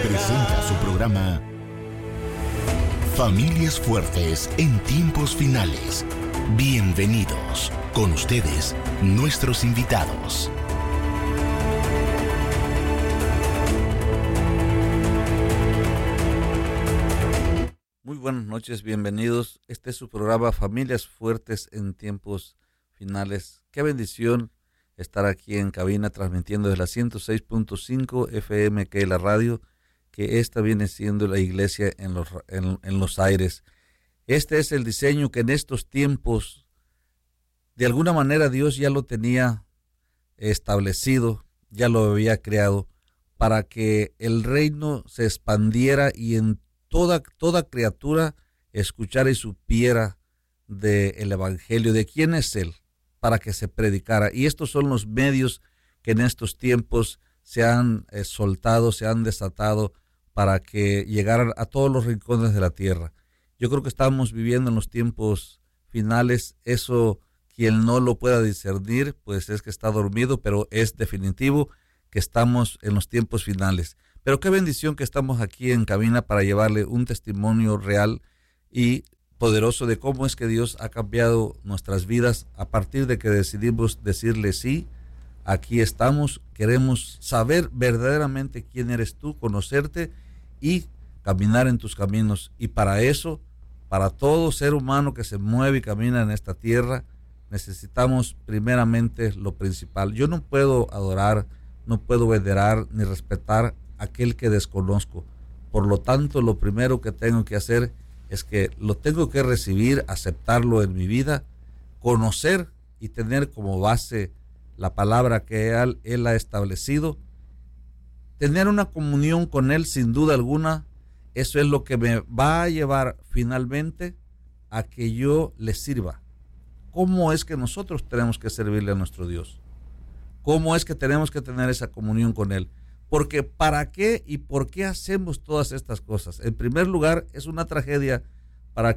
presenta su programa Familias Fuertes en Tiempos Finales. Bienvenidos. Con ustedes, nuestros invitados. Muy buenas noches, bienvenidos. Este es su programa Familias Fuertes en Tiempos Finales. Qué bendición estar aquí en cabina transmitiendo desde la 106.5 FM, que es la radio, que esta viene siendo la iglesia en los aires. Este es el diseño que en estos tiempos, de alguna manera, Dios ya lo tenía establecido, ya lo había creado, para que el reino se expandiera y en toda criatura escuchara y supiera del evangelio, de quién es Él, para que se predicara. Y estos son los medios que en estos tiempos se han soltado, se han desatado para que llegaran a todos los rincones de la tierra. Yo creo que estamos viviendo en los tiempos finales. Eso, quien no lo pueda discernir, pues es que está dormido, pero es definitivo que estamos en los tiempos finales. Pero qué bendición que estamos aquí en cabina para llevarle un testimonio real y poderoso de cómo es que Dios ha cambiado nuestras vidas a partir de que decidimos decirle sí. Aquí estamos, queremos saber verdaderamente quién eres tú, conocerte y caminar en tus caminos. Y para eso, para todo ser humano que se mueve y camina en esta tierra, necesitamos primeramente lo principal. Yo no puedo adorar, no puedo venerar ni respetar a aquel que desconozco. Por lo tanto, lo primero que tengo que hacer es que lo tengo que recibir, aceptarlo en mi vida, conocer y tener como base la palabra que Él ha establecido, tener una comunión con Él sin duda alguna. Eso es lo que me va a llevar finalmente a que yo le sirva. ¿Cómo es que nosotros tenemos que servirle a nuestro Dios? ¿Cómo es que tenemos que tener esa comunión con Él? Porque ¿para qué y por qué hacemos todas estas cosas? En primer lugar, es una tragedia por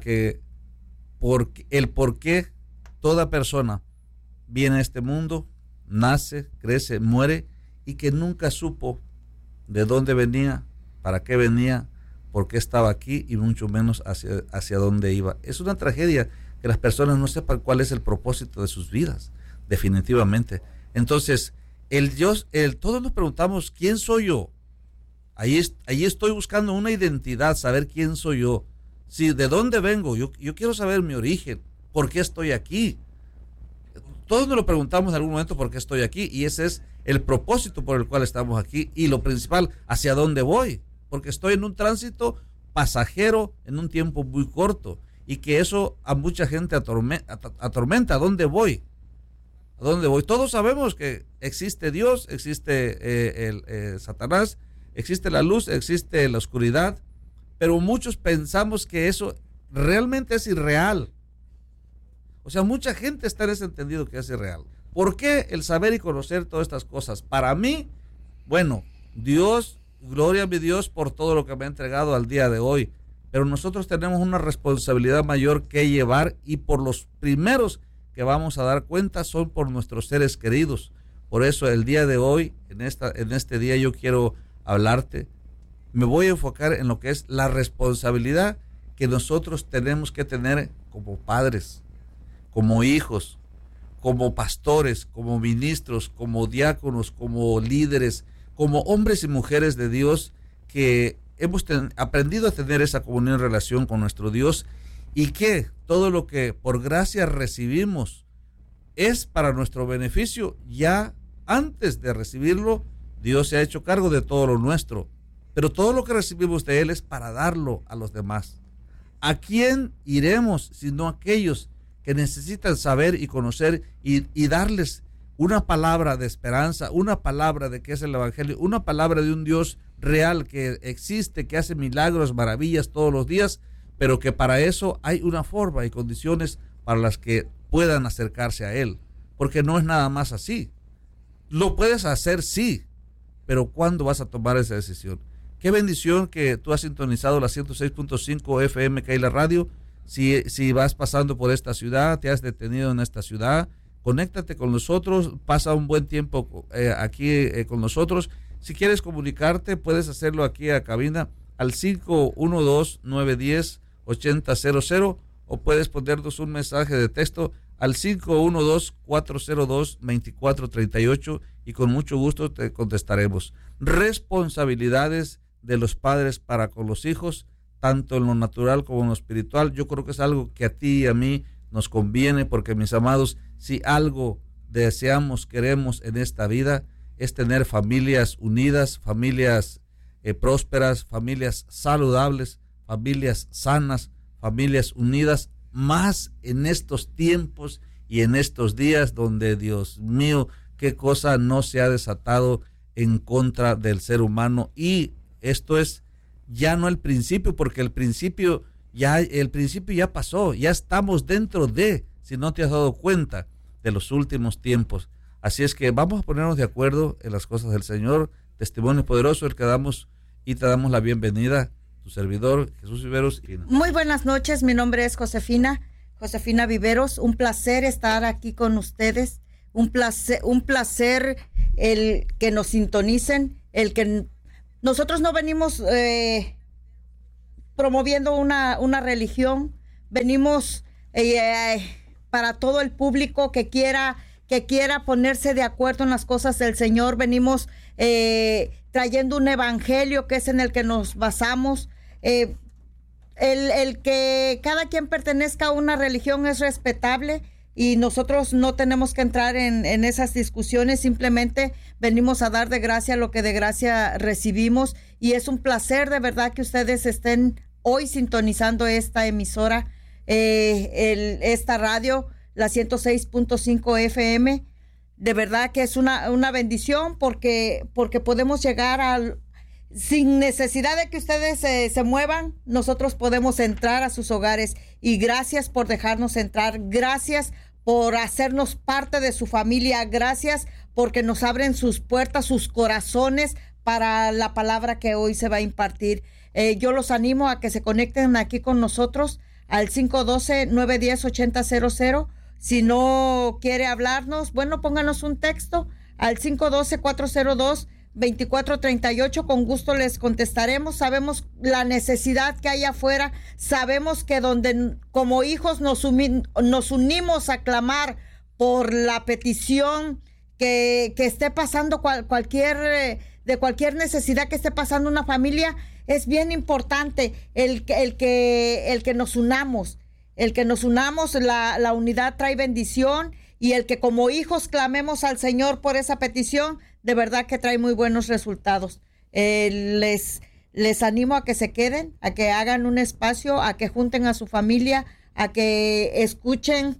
qué toda persona viene a este mundo, nace, crece, muere y que nunca supo de dónde venía, para qué venía, por qué estaba aquí y mucho menos hacia dónde iba. Es una tragedia que las personas no sepan cuál es el propósito de sus vidas, definitivamente. Entonces, todos nos preguntamos, ¿quién soy yo? Ahí estoy buscando una identidad, saber quién soy yo. Sí, ¿de dónde vengo? Yo quiero saber mi origen, ¿por qué estoy aquí? Todos nos lo preguntamos en algún momento por qué estoy aquí, y ese es el propósito por el cual estamos aquí, y lo principal, ¿hacia dónde voy? Porque estoy en un tránsito pasajero en un tiempo muy corto, y que eso a mucha gente atormenta. ¿A dónde voy? ¿A dónde voy? Todos sabemos que existe Dios, existe Satanás, existe la luz, existe la oscuridad, pero muchos pensamos que eso realmente es irreal. O sea, mucha gente está en ese entendido que es irreal. ¿Por qué el saber y conocer todas estas cosas? Para mí, bueno, Dios, gloria a mi Dios por todo lo que me ha entregado al día de hoy, pero nosotros tenemos una responsabilidad mayor que llevar, y por los primeros que vamos a dar cuenta son por nuestros seres queridos. Por eso el día de hoy, en este día, yo quiero hablarte. Me voy a enfocar en lo que es la responsabilidad que nosotros tenemos que tener como padres, como hijos, como pastores, como ministros, como diáconos, como líderes, como hombres y mujeres de Dios que hemos aprendido a tener esa comunión y relación con nuestro Dios, y que todo lo que por gracia recibimos es para nuestro beneficio. Ya antes de recibirlo, Dios se ha hecho cargo de todo lo nuestro, pero todo lo que recibimos de Él es para darlo a los demás. ¿A quién iremos sino aquellos que necesitan saber y conocer y darles una palabra de esperanza, una palabra de qué es el evangelio, una palabra de un Dios real que existe, que hace milagros, maravillas todos los días, pero que para eso hay una forma y condiciones para las que puedan acercarse a Él, porque no es nada más así. Lo puedes hacer, sí, pero ¿cuándo vas a tomar esa decisión? Qué bendición que tú has sintonizado la 106.5 FM, que hay la radio. Si vas pasando por esta ciudad, te has detenido en esta ciudad, conéctate con nosotros, pasa un buen tiempo aquí con nosotros. Si quieres comunicarte, puedes hacerlo aquí a cabina al 512-910-8000 o puedes ponernos un mensaje de texto al 512-402-2438 y con mucho gusto te contestaremos. Responsabilidades de los padres para con los hijos, tanto en lo natural como en lo espiritual. Yo creo que es algo que a ti y a mí nos conviene, porque, mis amados, si algo deseamos, queremos en esta vida, es tener familias unidas, familias prósperas, familias saludables, familias sanas, familias unidas, más en estos tiempos y en estos días donde, Dios mío, qué cosa no se ha desatado en contra del ser humano. Y esto es ya no el principio, porque el principio ya pasó, ya estamos dentro de, si no te has dado cuenta, de los últimos tiempos. Así es que vamos a ponernos de acuerdo en las cosas del Señor. Testimonio poderoso el que damos, y te damos la bienvenida, tu servidor Jesús Viveros. Muy buenas noches, mi nombre es Josefina Viveros. Un placer estar aquí con ustedes, un placer el que nos sintonicen, el que nosotros no venimos promoviendo una religión, venimos para todo el público que quiera ponerse de acuerdo en las cosas del Señor. Venimos trayendo un evangelio que es en el que nos basamos. El que cada quien pertenezca a una religión es respetable y nosotros no tenemos que entrar en esas discusiones. Simplemente venimos a dar de gracia lo que de gracia recibimos, y es un placer de verdad que ustedes estén hoy sintonizando esta emisora, esta radio, la 106.5 FM. De verdad que es una bendición, porque podemos llegar sin necesidad de que ustedes se muevan, nosotros podemos entrar a sus hogares. Y gracias por dejarnos entrar, gracias por hacernos parte de su familia, gracias porque nos abren sus puertas, sus corazones para la palabra que hoy se va a impartir. Yo los animo a que se conecten aquí con nosotros al 512-910-8000. Si no quiere hablarnos, bueno, pónganos un texto al 512-402-2438. Con gusto les contestaremos. Sabemos la necesidad que hay afuera. Sabemos que donde como hijos nos unimos a clamar por la petición que esté pasando cualquier necesidad que esté pasando una familia, es bien importante el que nos unamos. El que nos unamos, la unidad trae bendición, y el que como hijos clamemos al Señor por esa petición, de verdad que trae muy buenos resultados. Les animo a que se queden, a que hagan un espacio, a que junten a su familia, a que escuchen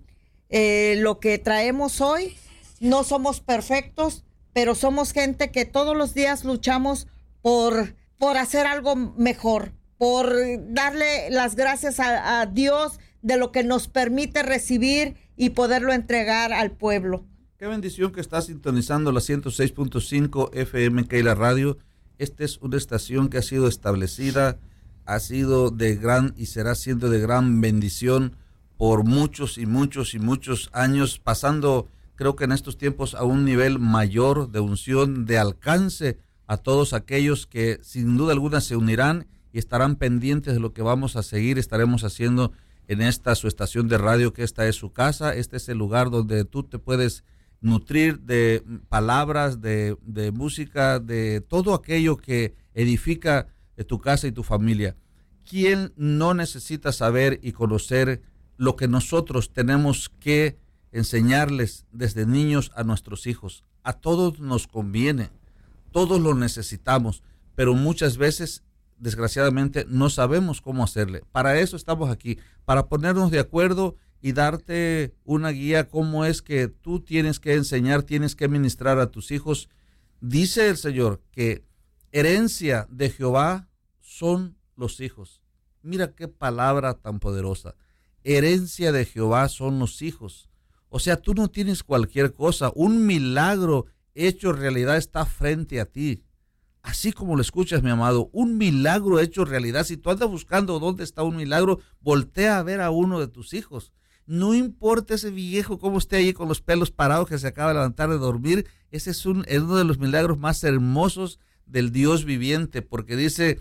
lo que traemos hoy. No somos perfectos, pero somos gente que todos los días luchamos por hacer algo mejor, por darle las gracias a Dios de lo que nos permite recibir y poderlo entregar al pueblo. Qué bendición que está sintonizando la 106.5 FM Keila Radio. Esta es una estación que ha sido establecida, ha sido de gran y será siendo de gran bendición por muchos y muchos y muchos años, pasando, creo que en estos tiempos, a un nivel mayor de unción, de alcance a todos aquellos que sin duda alguna se unirán y estarán pendientes de lo que vamos a seguir, estaremos haciendo en esta su estación de radio, que esta es su casa. Este es el lugar donde tú te puedes nutrir de palabras, de música, de todo aquello que edifica tu casa y tu familia. ¿Quién no necesita saber y conocer lo que nosotros tenemos que enseñarles desde niños a nuestros hijos? A todos nos conviene, todos lo necesitamos, pero muchas veces, desgraciadamente, no sabemos cómo hacerle. Para eso estamos aquí, para ponernos de acuerdo y darte una guía cómo es que tú tienes que enseñar, tienes que ministrar a tus hijos. Dice el Señor que herencia de Jehová son los hijos. Mira qué palabra tan poderosa. Herencia de Jehová son los hijos. O sea, tú no tienes cualquier cosa. Un milagro hecho realidad está frente a ti. Así como lo escuchas, mi amado, un milagro hecho realidad. Si tú andas buscando dónde está un milagro, voltea a ver a uno de tus hijos. No importa ese viejo cómo esté ahí con los pelos parados que se acaba de levantar de dormir. Ese es uno de los milagros más hermosos del Dios viviente, porque dice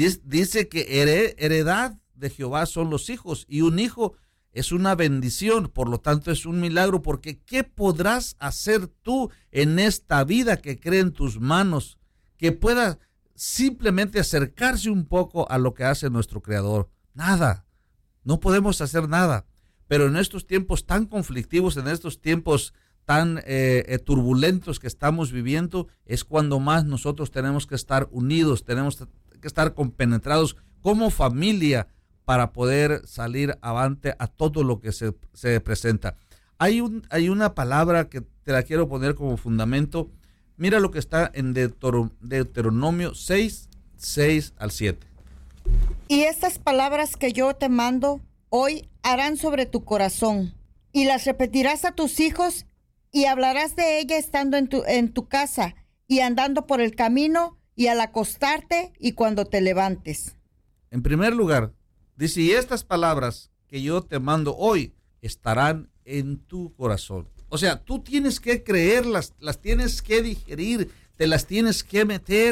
que heredad de Jehová son los hijos, y un hijo es una bendición, por lo tanto es un milagro, porque ¿qué podrás hacer tú en esta vida que cree en tus manos, que pueda simplemente acercarse un poco a lo que hace nuestro Creador? Nada, no podemos hacer nada. Pero en estos tiempos tan conflictivos, en estos tiempos tan turbulentos que estamos viviendo, es cuando más nosotros tenemos que estar unidos, tenemos que estar compenetrados como familia para poder salir avante a todo lo que se presenta. Hay una palabra que te la quiero poner como fundamento. Mira lo que está en Deuteronomio 6, 6 al 7. Y estas palabras que yo te mando hoy harán sobre tu corazón, y las repetirás a tus hijos, y hablarás de ella estando en tu casa, y andando por el camino, y al acostarte, y cuando te levantes. En primer lugar, dice, y estas palabras que yo te mando hoy estarán en tu corazón. O sea, tú tienes que creerlas, las tienes que digerir, te las tienes que meter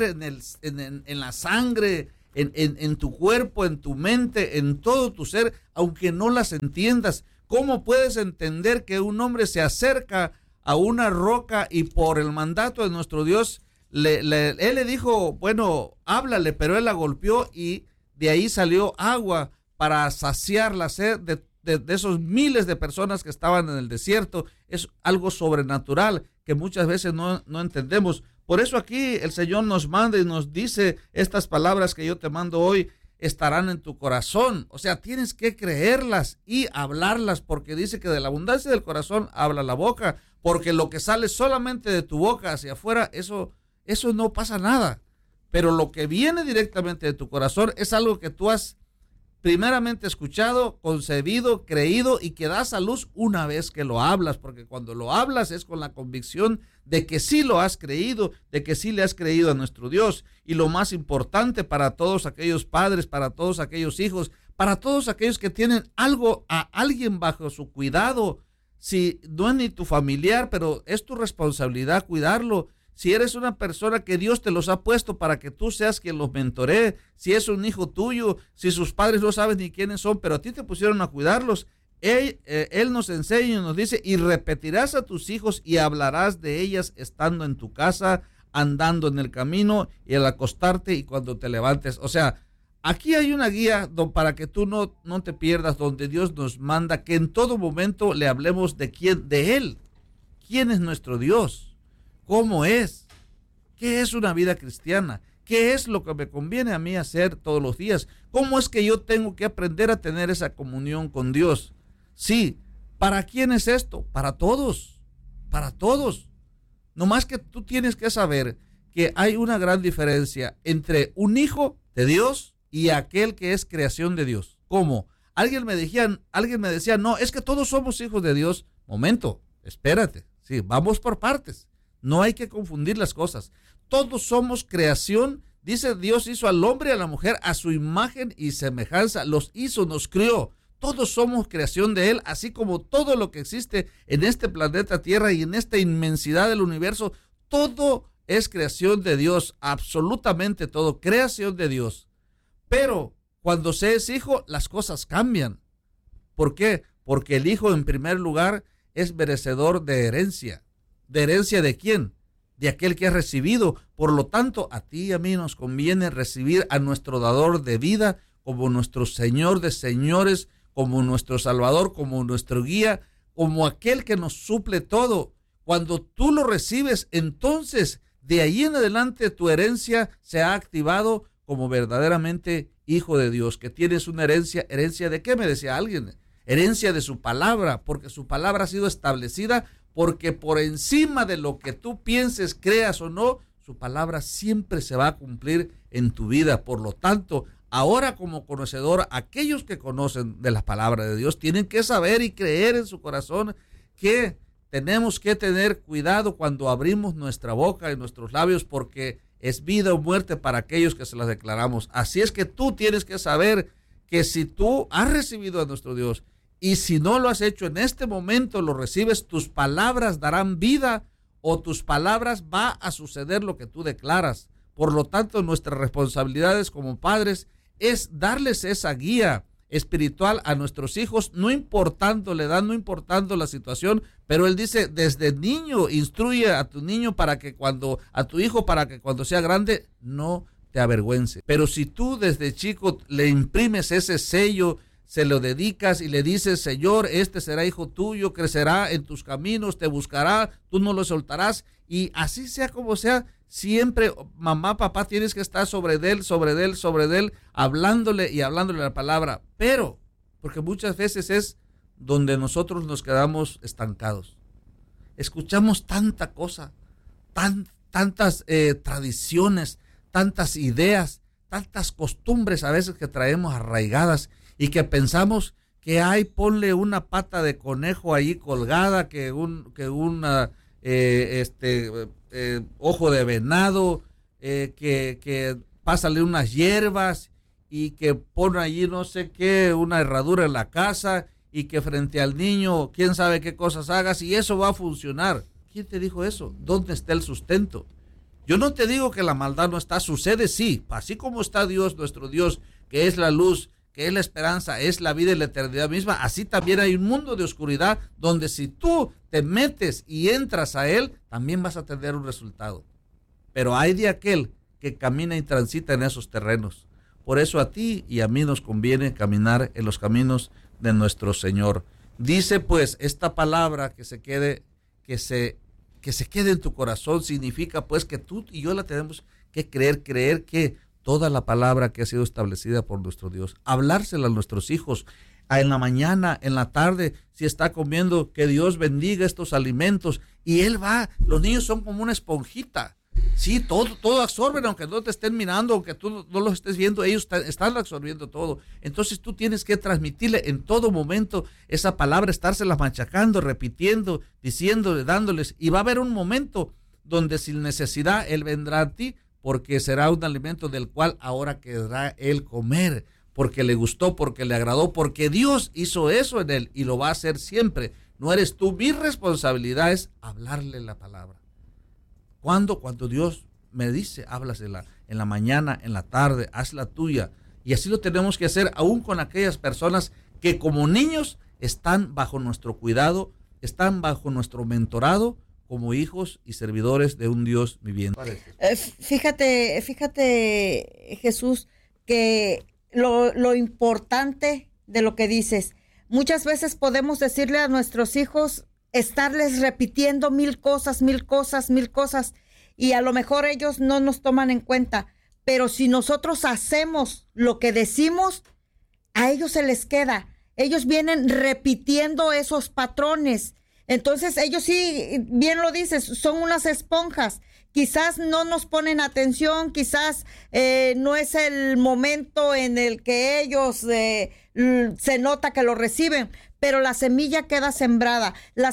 en la sangre, en tu cuerpo, en tu mente, en todo tu ser, aunque no las entiendas. ¿Cómo puedes entender que un hombre se acerca a una roca y por el mandato de nuestro Dios, él le dijo, bueno, háblale, pero él la golpeó y de ahí salió agua para saciar la sed de esos miles de personas que estaban en el desierto? Es algo sobrenatural que muchas veces no entendemos. Por eso aquí el Señor nos manda y nos dice, estas palabras que yo te mando hoy estarán en tu corazón. O sea, tienes que creerlas y hablarlas, porque dice que de la abundancia del corazón habla la boca, porque lo que sale solamente de tu boca hacia afuera, eso no pasa nada. Pero lo que viene directamente de tu corazón es algo que tú has primeramente escuchado, concebido, creído y que das a luz una vez que lo hablas, porque cuando lo hablas es con la convicción de que sí lo has creído, de que sí le has creído a nuestro Dios. Y lo más importante para todos aquellos padres, para todos aquellos hijos, para todos aquellos que tienen a alguien bajo su cuidado, si no es ni tu familiar, pero es tu responsabilidad cuidarlo. Si eres una persona que Dios te los ha puesto para que tú seas quien los mentoree, si es un hijo tuyo, si sus padres no sabes ni quiénes son, pero a ti te pusieron a cuidarlos, él nos enseña y nos dice, y repetirás a tus hijos y hablarás de ellas estando en tu casa, andando en el camino y al acostarte y cuando te levantes. O sea, aquí hay una guía para que tú no te pierdas, donde Dios nos manda que en todo momento le hablemos de Él. ¿Quién es nuestro Dios? ¿Cómo es? ¿Qué es una vida cristiana? ¿Qué es lo que me conviene a mí hacer todos los días? ¿Cómo es que yo tengo que aprender a tener esa comunión con Dios? Sí, ¿para quién es esto? Para todos, para todos. No más que tú tienes que saber que hay una gran diferencia entre un hijo de Dios y aquel que es creación de Dios. ¿Cómo? Alguien me decía, no, es que todos somos hijos de Dios. Momento, espérate, sí, vamos por partes. No hay que confundir las cosas. Todos somos creación. Dice, Dios hizo al hombre y a la mujer a su imagen y semejanza. Los hizo, nos crió. Todos somos creación de Él, así como todo lo que existe en este planeta Tierra y en esta inmensidad del universo. Todo es creación de Dios, absolutamente todo, creación de Dios. Pero cuando se es hijo, las cosas cambian. ¿Por qué? Porque el hijo, en primer lugar, es merecedor de herencia. ¿De herencia de quién? De aquel que ha recibido. Por lo tanto, a ti y a mí nos conviene recibir a nuestro dador de vida como nuestro Señor de señores, como nuestro Salvador, como nuestro guía, como aquel que nos suple todo. Cuando tú lo recibes, entonces de ahí en adelante tu herencia se ha activado como verdaderamente hijo de Dios, que tienes una herencia. ¿Herencia de qué? Me decía alguien. Herencia de su palabra, porque su palabra ha sido establecida, porque por encima de lo que tú pienses, creas o no, su palabra siempre se va a cumplir en tu vida. Por lo tanto, ahora como conocedor, aquellos que conocen de la palabra de Dios tienen que saber y creer en su corazón que tenemos que tener cuidado cuando abrimos nuestra boca y nuestros labios, porque es vida o muerte para aquellos que se las declaramos. Así es que tú tienes que saber que si tú has recibido a nuestro Dios y si no lo has hecho en este momento, lo recibes, tus palabras darán vida o tus palabras va a suceder lo que tú declaras. Por lo tanto, nuestras responsabilidades como padres es darles esa guía espiritual a nuestros hijos, no importando la edad, no importando la situación, pero él dice, desde niño, instruye a tu niño a tu hijo para que cuando sea grande no te avergüence. Pero si tú desde chico le imprimes ese sello, se lo dedicas y le dices, Señor, este será hijo tuyo, crecerá en tus caminos, te buscará, tú no lo soltarás, y así sea como sea, siempre mamá, papá, tienes que estar sobre él, hablándole la palabra, pero, porque muchas veces es donde nosotros nos quedamos estancados. Escuchamos tanta cosa, tantas tradiciones, tantas ideas, tantas costumbres a veces que traemos arraigadas y que pensamos que hay, ponle una pata de conejo ahí colgada, que una ojo de venado, que pásale unas hierbas y que pone allí no sé qué, una herradura en la casa y que frente al niño quién sabe qué cosas hagas y eso va a funcionar. ¿Quién te dijo eso? ¿Dónde está el sustento? Yo no te digo que la maldad no está, sucede sí, así como está Dios, nuestro Dios, que es la luz, que es la esperanza, es la vida y la eternidad misma, así también hay un mundo de oscuridad donde si tú te metes y entras a él, también vas a tener un resultado. Pero hay de aquel que camina y transita en esos terrenos. Por eso a ti y a mí nos conviene caminar en los caminos de nuestro Señor. Dice pues esta palabra que se quede en tu corazón, significa pues que tú y yo la tenemos que creer que toda la palabra que ha sido establecida por nuestro Dios, hablársela a nuestros hijos, en la mañana, en la tarde, si está comiendo, que Dios bendiga estos alimentos, y los niños son como una esponjita, sí, todo absorben, aunque no te estén mirando, aunque tú no los estés viendo, ellos están absorbiendo todo. Entonces tú tienes que transmitirle en todo momento esa palabra, estársela machacando, repitiendo, diciéndole, dándoles, y va a haber un momento donde sin necesidad Él vendrá a ti, porque será un alimento del cual ahora querrá él comer, porque le gustó, porque le agradó, porque Dios hizo eso en él y lo va a hacer siempre. No eres tú, mi responsabilidad es hablarle la palabra. Cuando Dios me dice, háblasela en la mañana, en la tarde, hazla tuya. Y así lo tenemos que hacer aún con aquellas personas que como niños están bajo nuestro cuidado, están bajo nuestro mentorado, como hijos y servidores de un Dios viviente. Fíjate, Jesús, que lo importante de lo que dices, muchas veces podemos decirle a nuestros hijos, estarles repitiendo mil cosas, y a lo mejor ellos no nos toman en cuenta, pero si nosotros hacemos lo que decimos, a ellos se les queda, ellos vienen repitiendo esos patrones. Entonces ellos sí, bien lo dices, son unas esponjas. Quizás no nos ponen atención, quizás no es el momento en el que ellos se nota que lo reciben, pero la semilla queda sembrada,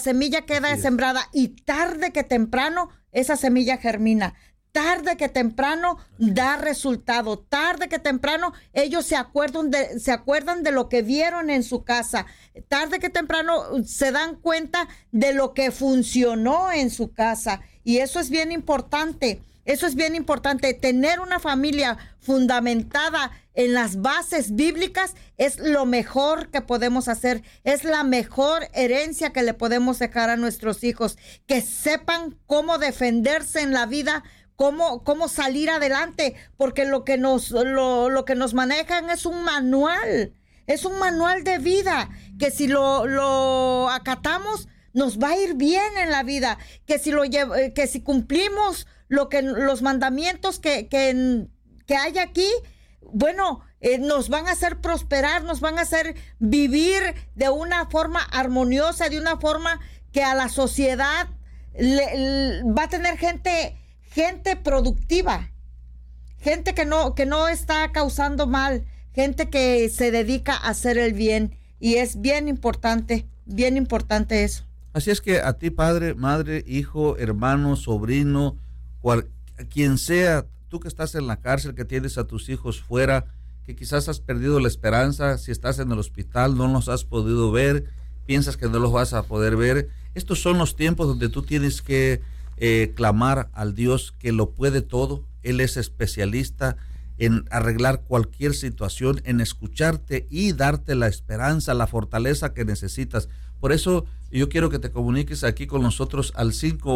y tarde que temprano esa semilla germina. Tarde que temprano da resultado, tarde que temprano ellos se acuerdan de lo que vieron en su casa, tarde que temprano se dan cuenta de lo que funcionó en su casa, y eso es bien importante, tener una familia fundamentada en las bases bíblicas es lo mejor que podemos hacer, es la mejor herencia que le podemos dejar a nuestros hijos, que sepan cómo defenderse en la vida, cómo salir adelante, porque lo que nos manejan es un manual de vida, que si lo acatamos nos va a ir bien en la vida, que si cumplimos los mandamientos que hay aquí, bueno, nos van a hacer prosperar, nos van a hacer vivir de una forma armoniosa, de una forma que a la sociedad va a tener gente productiva, gente que no está causando mal, gente que se dedica a hacer el bien, y es bien importante eso. Así es que a ti, padre, madre, hijo, hermano, sobrino, quien sea, tú que estás en la cárcel, que tienes a tus hijos fuera, que quizás has perdido la esperanza, si estás en el hospital, no los has podido ver, piensas que no los vas a poder ver, estos son los tiempos donde tú tienes que clamar al Dios que lo puede todo, Él es especialista en arreglar cualquier situación, en escucharte y darte la esperanza, la fortaleza que necesitas. Por eso yo quiero que te comuniques aquí con nosotros al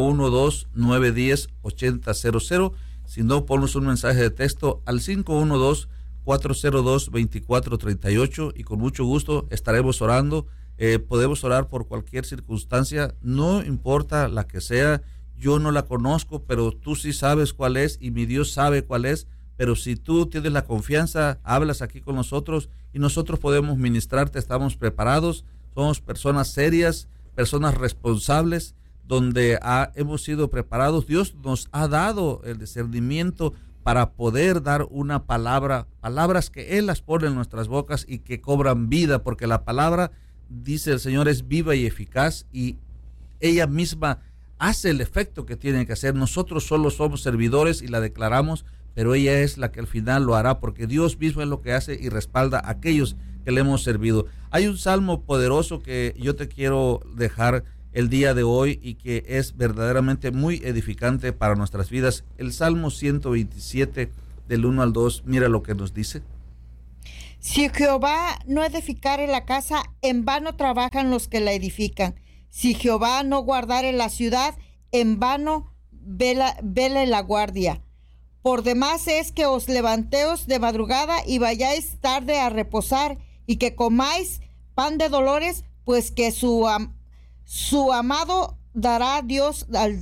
512-910-8000. Si no, ponnos un mensaje de texto al 512-402-2438 y con mucho gusto estaremos orando. Podemos orar por cualquier circunstancia, no importa la que sea. Yo no la conozco, pero tú sí sabes cuál es y mi Dios sabe cuál es. Pero si tú tienes la confianza, hablas aquí con nosotros y nosotros podemos ministrarte. Estamos preparados, somos personas serias, personas responsables, donde hemos sido preparados. Dios nos ha dado el discernimiento para poder dar una palabra, palabras que Él las pone en nuestras bocas y que cobran vida, porque la palabra, dice el Señor, es viva y eficaz y ella misma hace el efecto que tiene que hacer. Nosotros solo somos servidores y la declaramos, pero ella es la que al final lo hará, porque Dios mismo es lo que hace y respalda a aquellos que le hemos servido. Hay un salmo poderoso que yo te quiero dejar el día de hoy y que es verdaderamente muy edificante para nuestras vidas. El Salmo 127 del 1 al 2, mira lo que nos dice. Si Jehová no edificare la casa, en vano trabajan los que la edifican. Si Jehová no guardare la ciudad, en vano vela la guardia. Por demás es que os levanteos de madrugada y vayáis tarde a reposar, y que comáis pan de dolores, pues que su amado dará Dios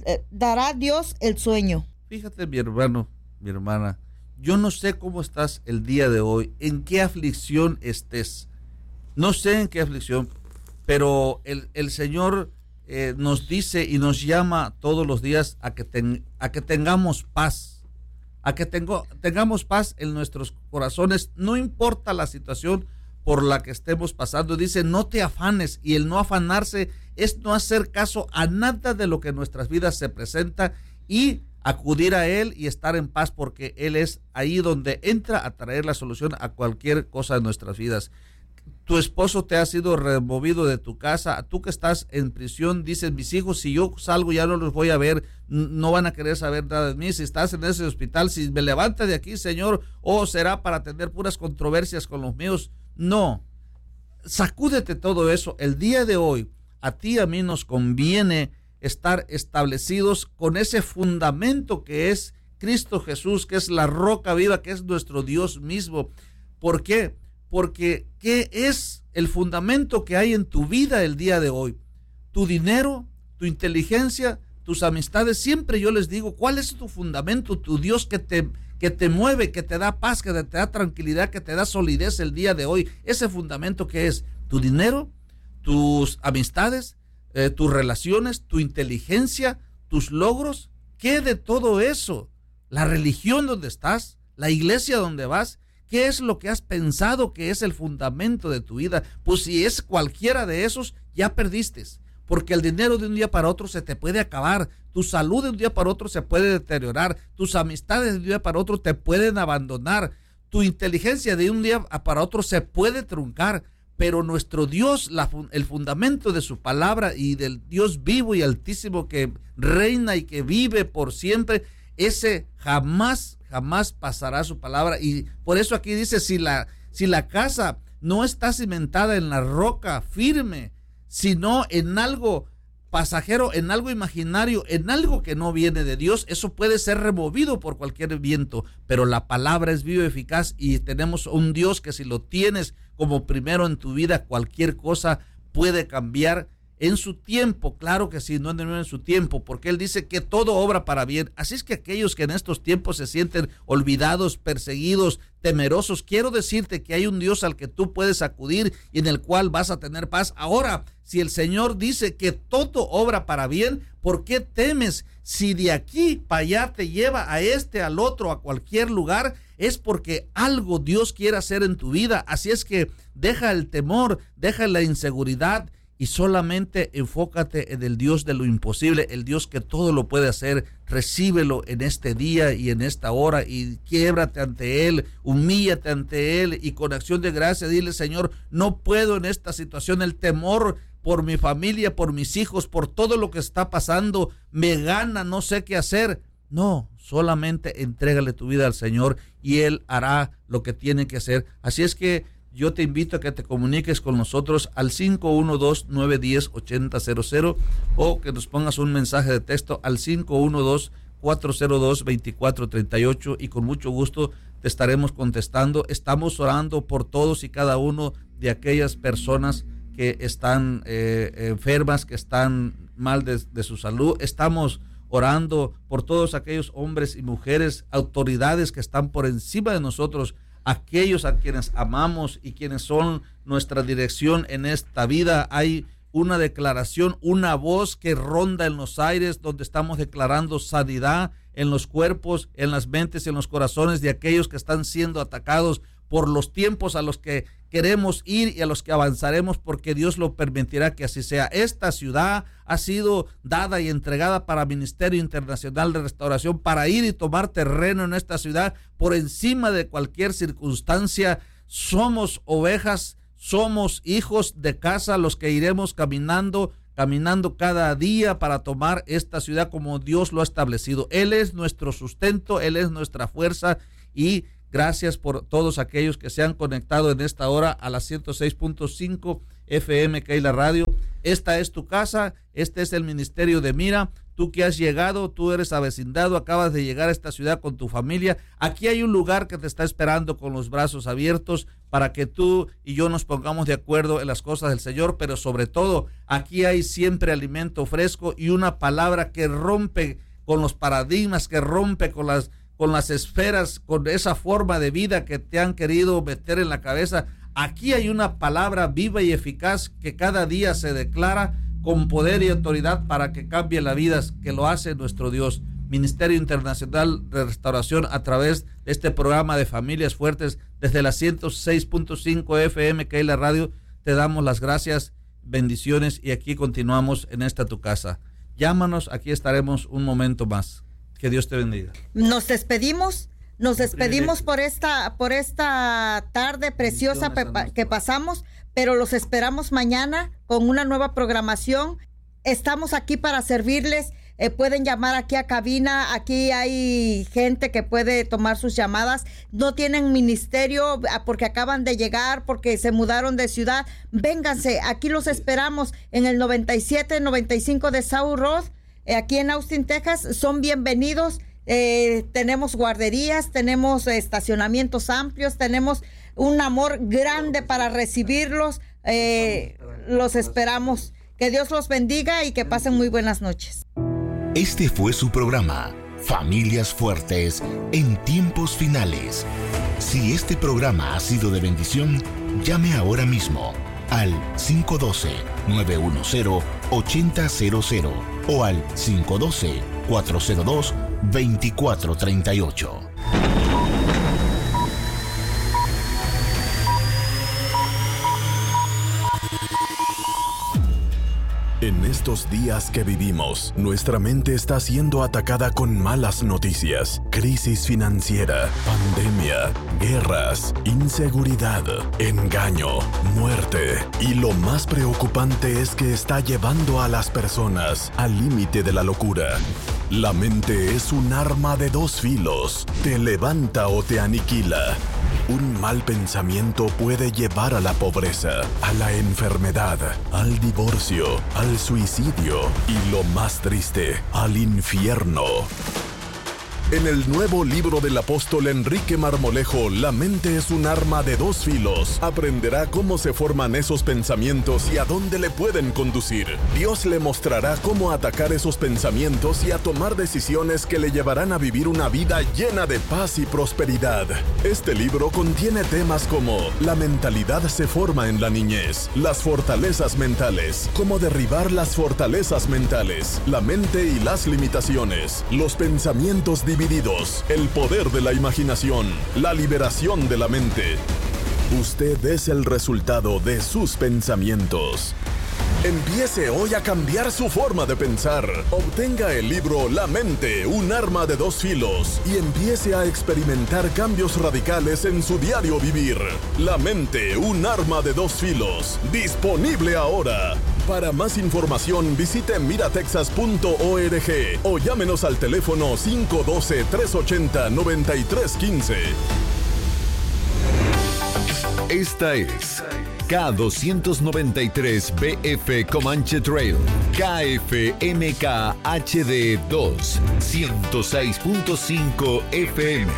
el sueño. Fíjate, mi hermano, mi hermana, yo no sé cómo estás el día de hoy, en qué aflicción estés. No sé en qué aflicción, pero el Señor nos dice y nos llama todos los días a que tengamos paz. A que tengamos paz en nuestros corazones, no importa la situación por la que estemos pasando. Dice, no te afanes, y el no afanarse es no hacer caso a nada de lo que en nuestras vidas se presenta y acudir a Él y estar en paz, porque Él es ahí donde entra a traer la solución a cualquier cosa de nuestras vidas. Tu esposo te ha sido removido de tu casa, tú que estás en prisión, dices, mis hijos, si yo salgo ya no los voy a ver, no van a querer saber nada de mí. Si estás en ese hospital, si me levanta de aquí, Señor, será para tener puras controversias con los míos. No, sacúdete todo eso. El día de hoy, a ti y a mí nos conviene estar establecidos con ese fundamento que es Cristo Jesús, que es la roca viva, que es nuestro Dios mismo. ¿Por qué? Porque ¿qué es el fundamento que hay en tu vida el día de hoy? Tu dinero, tu inteligencia, tus amistades. Siempre yo les digo, ¿cuál es tu fundamento? Tu Dios que te mueve, que te da paz, que te da tranquilidad, que te da solidez el día de hoy. Ese fundamento que es tu dinero, tus amistades, tus relaciones, tu inteligencia, tus logros. ¿Qué de todo eso? La religión donde estás, la iglesia donde vas. ¿Qué es lo que has pensado que es el fundamento de tu vida? Pues si es cualquiera de esos, ya perdiste. Porque el dinero de un día para otro se te puede acabar. Tu salud de un día para otro se puede deteriorar. Tus amistades de un día para otro te pueden abandonar. Tu inteligencia de un día para otro se puede truncar. Pero nuestro Dios, el fundamento de su palabra y del Dios vivo y altísimo que reina y que vive por siempre, ese jamás pasará su palabra. Y por eso aquí dice, si la casa no está cimentada en la roca firme, sino en algo pasajero, en algo imaginario, en algo que no viene de Dios, eso puede ser removido por cualquier viento. Pero la palabra es viva y eficaz, y tenemos un Dios que si lo tienes como primero en tu vida, cualquier cosa puede cambiar en su tiempo. Claro que sí, no en su tiempo, porque Él dice que todo obra para bien. Así es que aquellos que en estos tiempos se sienten olvidados, perseguidos, temerosos, quiero decirte que hay un Dios al que tú puedes acudir y en el cual vas a tener paz. Ahora, si el Señor dice que todo obra para bien, ¿por qué temes? Si de aquí para allá te lleva a al otro, a cualquier lugar, es porque algo Dios quiere hacer en tu vida. Así es que deja el temor, deja la inseguridad, y solamente enfócate en el Dios de lo imposible, el Dios que todo lo puede hacer. Recíbelo en este día y en esta hora y quiébrate ante Él, humíllate ante Él y con acción de gracia dile, Señor, no puedo en esta situación, el temor por mi familia, por mis hijos, por todo lo que está pasando, me gana, no sé qué hacer. No, solamente entrégale tu vida al Señor y Él hará lo que tiene que hacer. Así es que yo te invito a que te comuniques con nosotros al 512-910-8000 o que nos pongas un mensaje de texto al 512-402-2438 y con mucho gusto te estaremos contestando. Estamos orando por todos y cada uno de aquellas personas que están enfermas, que están mal de su salud. Estamos orando por todos aquellos hombres y mujeres, autoridades que están por encima de nosotros, aquellos a quienes amamos y quienes son nuestra dirección en esta vida. Hay una declaración, una voz que ronda en los aires donde estamos declarando sanidad en los cuerpos, en las mentes y en los corazones de aquellos que están siendo atacados por los tiempos a los que queremos ir y a los que avanzaremos, porque Dios lo permitirá que así sea. Esta ciudad ha sido dada y entregada para Ministerio Internacional de Restauración, para ir y tomar terreno en esta ciudad por encima de cualquier circunstancia. Somos ovejas, somos hijos de casa, los que iremos caminando cada día para tomar esta ciudad como Dios lo ha establecido. Él es nuestro sustento, Él es nuestra fuerza, y gracias por todos aquellos que se han conectado en esta hora a la 106.5 FM Keila Radio. Esta es tu casa, este es el Ministerio de Mira. Tú que has llegado, tú eres avecindado, acabas de llegar a esta ciudad con tu familia. Aquí hay un lugar que te está esperando con los brazos abiertos para que tú y yo nos pongamos de acuerdo en las cosas del Señor, pero sobre todo aquí hay siempre alimento fresco y una palabra que rompe con los paradigmas, que rompe con las esferas, con esa forma de vida que te han querido meter en la cabeza. Aquí hay una palabra viva y eficaz que cada día se declara con poder y autoridad para que cambie la vida, que lo hace nuestro Dios. Ministerio Internacional de Restauración, a través de este programa de Familias Fuertes, desde la 106.5 FM Keila Radio, te damos las gracias, bendiciones, y aquí continuamos en esta tu casa. Llámanos, aquí estaremos un momento más. Que Dios te bendiga. Nos despedimos por esta tarde preciosa que pasamos, pero los esperamos mañana con una nueva programación. Estamos aquí para servirles. Pueden llamar aquí a cabina. Aquí hay gente que puede tomar sus llamadas. No tienen ministerio porque acaban de llegar, porque se mudaron de ciudad. Vénganse, aquí los esperamos en el 97-95 de South Road. Aquí en Austin, Texas, son bienvenidos. Tenemos guarderías, tenemos estacionamientos amplios, tenemos un amor grande para recibirlos. Los esperamos. Que Dios los bendiga y que pasen muy buenas noches. Este fue su programa, Familias Fuertes en Tiempos Finales. Si este programa ha sido de bendición, llame ahora mismo al 512-910-8000 o al 512-402-2438. En estos días que vivimos, nuestra mente está siendo atacada con malas noticias, crisis financiera, pandemia, guerras, inseguridad, engaño, muerte. Y lo más preocupante es que está llevando a las personas al límite de la locura. La mente es un arma de dos filos, te levanta o te aniquila. Un mal pensamiento puede llevar a la pobreza, a la enfermedad, al divorcio, al suicidio y, lo más triste, al infierno. En el nuevo libro del apóstol Enrique Marmolejo, La mente es un arma de dos filos, aprenderá cómo se forman esos pensamientos y a dónde le pueden conducir. Dios le mostrará cómo atacar esos pensamientos y a tomar decisiones que le llevarán a vivir una vida llena de paz y prosperidad. Este libro contiene temas como la mentalidad se forma en la niñez, las fortalezas mentales, cómo derribar las fortalezas mentales, la mente y las limitaciones, los pensamientos divididos, el poder de la imaginación, la liberación de la mente. Usted es el resultado de sus pensamientos. Empiece hoy a cambiar su forma de pensar. Obtenga el libro La mente, un arma de dos filos y empiece a experimentar cambios radicales en su diario vivir. La mente, un arma de dos filos. Disponible ahora. Para más información visite miratexas.org o llámenos al teléfono 512-380-9315. Esta es K293BF Comanche Trail, KFMK HD 2, 106.5 FM.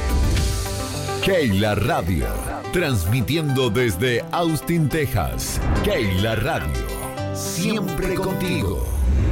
Keila Radio, transmitiendo desde Austin, Texas. Keila Radio, siempre contigo.